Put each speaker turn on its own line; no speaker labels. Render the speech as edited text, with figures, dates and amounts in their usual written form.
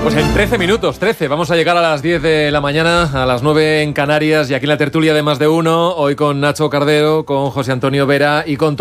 Pues en 13 minutos, 13, vamos a llegar a las 10 de la mañana, a las 9 en Canarias, y aquí en la tertulia de Más de Uno, hoy con Nacho Cardero, con José Antonio Vera y con